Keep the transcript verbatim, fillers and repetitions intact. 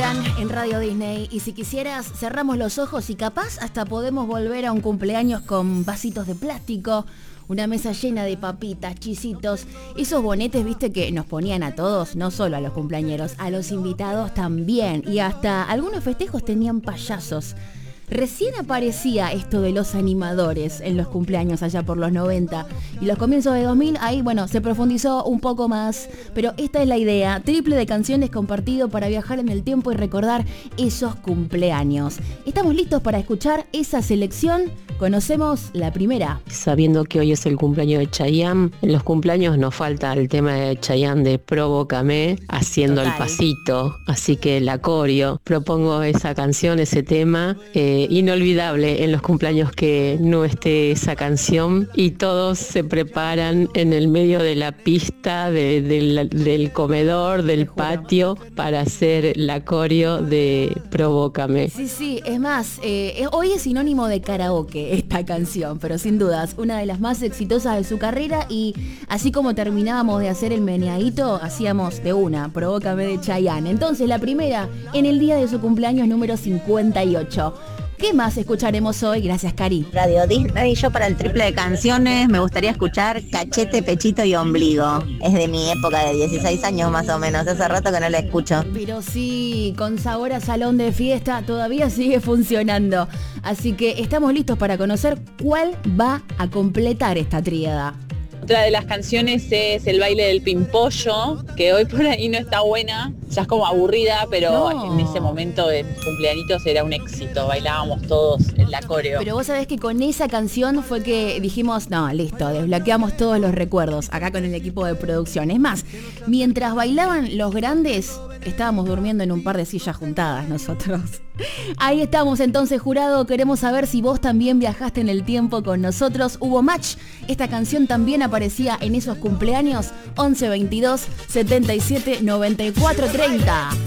Duran en Radio Disney. Y si quisieras, cerramos los ojos y capaz hasta podemos volver a un cumpleaños con vasitos de plástico, una mesa llena de papitas, chisitos, esos bonetes, viste, que nos ponían a todos, no solo a los cumpleañeros, a los invitados también. Y hasta algunos festejos tenían payasos. Recién aparecía esto de los animadores en los cumpleaños allá por los noventa y los comienzos de dos mil, ahí bueno, se profundizó un poco más, pero esta es la idea, triple de canciones compartido para viajar en el tiempo y recordar esos cumpleaños. ¿Estamos listos para escuchar esa selección? Conocemos la primera. Sabiendo que hoy es el cumpleaños de Chayanne, en los cumpleaños nos falta el tema de Chayanne de Provócame, haciendo Total. El pasito, así que la coreo. Propongo esa canción, ese tema, eh, inolvidable en los cumpleaños que no esté esa canción y todos se preparan en el medio de la pista, de, de la, del comedor, del patio, para hacer la coreo de Provócame. Sí, sí, es más, eh, hoy es sinónimo de karaoke esta canción, pero sin dudas una de las más exitosas de su carrera. Y así como terminábamos de hacer el meneadito, hacíamos de una Provócame de Chayanne. Entonces la primera en el día de su cumpleaños número cincuenta y ocho. ¿Qué más escucharemos hoy? Gracias, Cari. Radio Disney, yo para el triple de canciones me gustaría escuchar Cachete, Pechito y Ombligo. Es de mi época de dieciséis años más o menos, hace rato que no la escucho. Pero sí, con sabor a salón de fiesta, todavía sigue funcionando. Así que estamos listos para conocer cuál va a completar esta tríada. Otra de las canciones es El baile del pimpollo, que hoy por ahí no está buena, ya es como aburrida, pero no. En ese momento de mis cumpleañitos era un éxito, bailábamos todos en la coreo. Pero vos sabés que con esa canción fue que dijimos, no, listo, desbloqueamos todos los recuerdos acá con el equipo de producción. Es más, mientras bailaban los grandes, estábamos durmiendo en un par de sillas juntadas nosotros. Ahí estamos entonces, jurado, queremos saber si vos también viajaste en el tiempo con nosotros. Hubo match, esta canción también aparecía en esos cumpleaños. Once veintidós setenta y siete noventa y cuatro treinta.